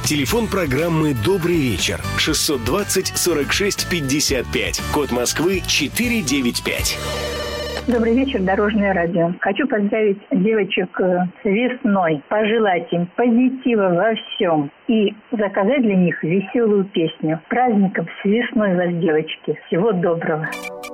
Телефон программы «Добрый вечер» 620-46-55. Код Москвы 495. Добрый вечер, Дорожное радио. Хочу поздравить девочек с весной, пожелать им позитива во всем и заказать для них веселую песню. Праздником с весной вас, девочки. Всего доброго.